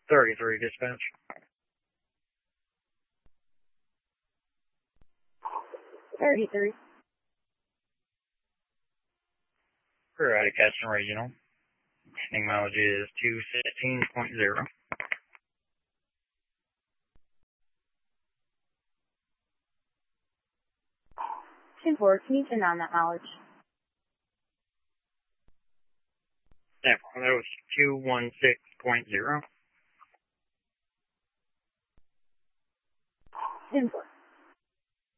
33 dispatch. 33. We're out of Caston Regional. Standing mileage is 216.0. 10-4, can you send on that mileage? Yeah, that was 216.0. 10-4.